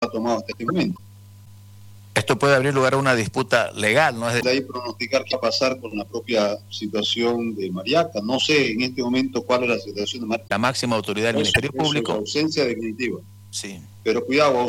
ha tomado hasta este momento. Esto puede abrir lugar a una disputa legal, ¿no? De ahí pronosticar qué va a pasar con la propia situación de Mariaca. No sé en este momento cuál es la situación de Mariaca. La máxima autoridad del Ministerio Público. Es ausencia definitiva. Sí. Pero cuidado,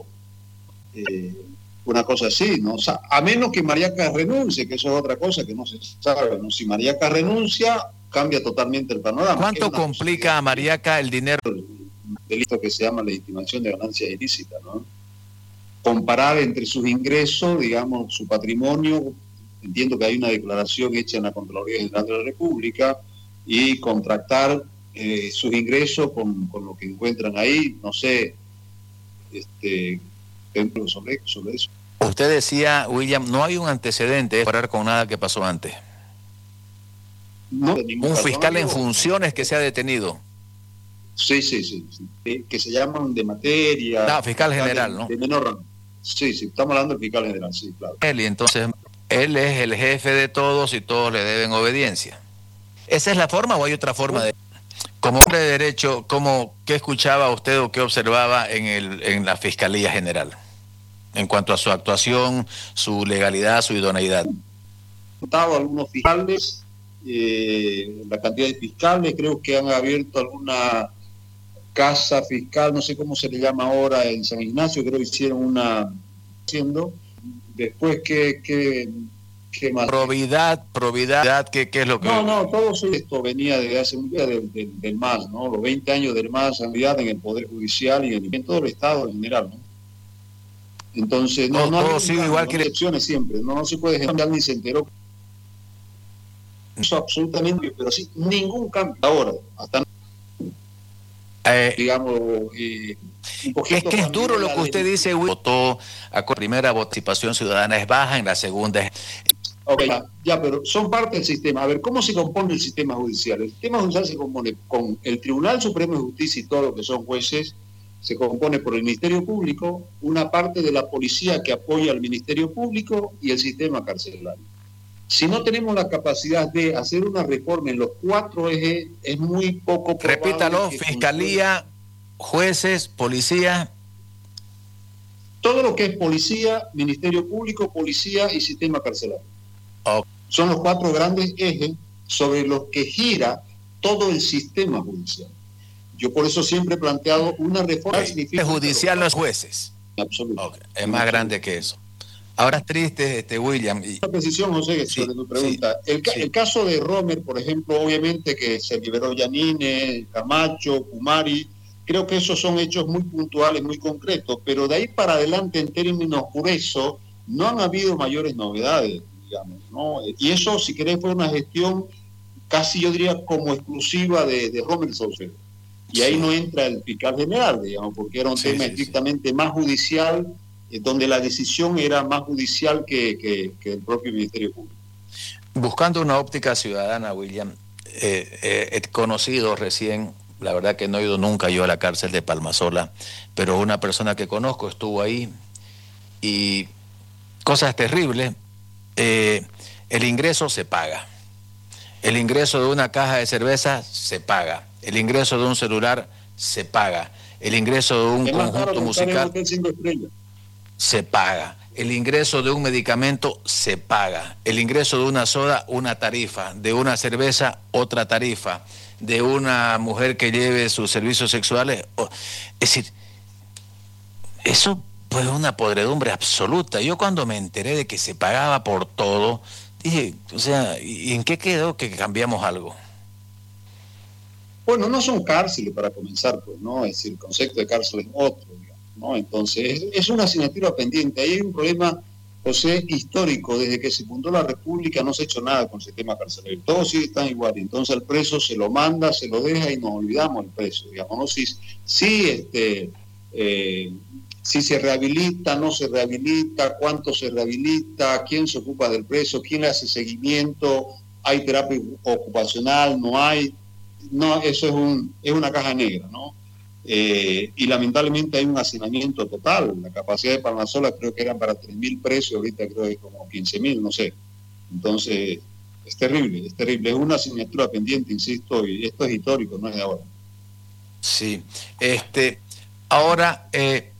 una cosa así, ¿no? O sea, a menos que Mariaca renuncie, que eso es otra cosa que no se sabe, ¿no? Si Mariaca renuncia, cambia totalmente el panorama. ¿Cuánto complica a Mariaca el dinero? El delito que se llama legitimación de ganancias ilícitas, ¿no? Comparar entre sus ingresos, digamos, su patrimonio, entiendo que hay una declaración hecha en la Contraloría General de la República, y contractar sus ingresos con lo que encuentran ahí, no sé, sobre eso. Usted decía, William, no hay un antecedente de parar con nada que pasó antes. No, un fiscal en funciones que se ha detenido. Sí. Que se llaman de materia. No, fiscal general, ¿no? De menor rango. Sí, estamos hablando del fiscal general, sí, claro. Y entonces, él es el jefe de todos y todos le deben obediencia. ¿Esa es la forma o hay otra forma de...? Como hombre de derecho, ¿qué escuchaba usted o qué observaba en la Fiscalía General? En cuanto a su actuación, su legalidad, su idoneidad. Contado algunos fiscales, la cantidad de fiscales, creo que han abierto alguna casa fiscal, no sé cómo se le llama ahora en San Ignacio, creo que hicieron una haciendo. Después, ¿qué más? Probidad, ¿qué es lo que...? No, todo esto venía desde hace un día del MAS, ¿no? Los 20 años del MAS en el Poder Judicial y en todo el Estado en general, ¿no? Entonces, todo sigue igual que excepciones siempre, no se puede cambiar ni se enteró. Eso absolutamente, pero sí, ningún cambio ahora, hasta digamos, es que es duro lo que usted dice, votó a primera participación ciudadana es baja, en la segunda es... Okay, ya, pero son parte del sistema. A ver, ¿cómo se compone el sistema judicial? El sistema judicial se compone con el Tribunal Supremo de Justicia y todo lo que son jueces, se compone por el Ministerio Público, una parte de la policía que apoya al Ministerio Público y el sistema carcelario. Si no tenemos la capacidad de hacer una reforma en los 4 ejes, es muy poco probable. Repítalo, fiscalía, jueces, policía. Todo lo que es policía, Ministerio Público, policía y sistema carcelario. Okay. Son los 4 grandes ejes sobre los que gira todo el sistema judicial. Yo por eso siempre he planteado una reforma. El judicial no es jueces. Absoluto. Okay. Es más grande que eso. Ahora es triste, William. Una precisión, José, sobre tu pregunta. El caso de Romer, por ejemplo, obviamente que se liberó Yanine, Camacho, Kumari, creo que esos son hechos muy puntuales, muy concretos, pero de ahí para adelante, en términos gruesos, no han habido mayores novedades, digamos, ¿no? Y eso, si querés, fue una gestión casi, yo diría, como exclusiva de Romer Saucedo. Y ahí no entra el fiscal general, digamos, porque era un tema estrictamente más judicial, donde la decisión era más judicial que el propio Ministerio Público. Buscando una óptica ciudadana, William, he conocido recién, la verdad que no he ido nunca yo a la cárcel de Palmasola, pero una persona que conozco estuvo ahí y cosas terribles. El ingreso se paga, el ingreso de una caja de cerveza se paga, el ingreso de un celular se paga, el ingreso de un conjunto musical se paga, el ingreso de un medicamento se paga, el ingreso de una soda, una tarifa, de una cerveza, otra tarifa, de una mujer que lleve sus servicios sexuales. Es decir, eso pues es una podredumbre absoluta. Yo cuando me enteré de que se pagaba por todo, dije, o sea, ¿y en qué quedó que cambiamos algo? Bueno, no son cárceles para comenzar, pues, ¿no? Es decir, el concepto de cárcel es otro, digamos, ¿no? Entonces, es una asignatura pendiente. Ahí hay un problema, José, histórico. Desde que se fundó la República no se ha hecho nada con el sistema carcelario. Todos sí están igual. Entonces, al preso se lo manda, se lo deja y nos olvidamos del preso, digamos, ¿no? Si se rehabilita, no se rehabilita, cuánto se rehabilita, quién se ocupa del preso, quién le hace seguimiento, hay terapia ocupacional, no hay. No, eso es una caja negra, ¿no? Y lamentablemente hay un hacinamiento total. La capacidad de Palmasola creo que eran para 3.000 presos, ahorita creo que como 15.000, no sé. Entonces, es terrible, es terrible. Es una asignatura pendiente, insisto, y esto es histórico, no es de ahora. Sí. Ahora,